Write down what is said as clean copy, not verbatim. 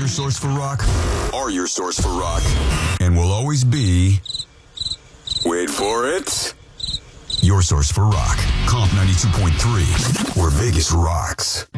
your source for rock, are your source for rock, and will always be, wait for it, your source for rock. Comp 92.3, where Vegas rocks.